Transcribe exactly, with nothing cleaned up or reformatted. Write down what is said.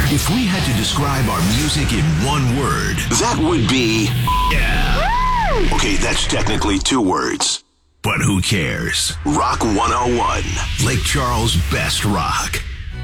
If we had to describe our music in one word, that would be... Yeah. Okay, that's technically two words. But who cares? Rock one oh one, Lake Charles' best rock.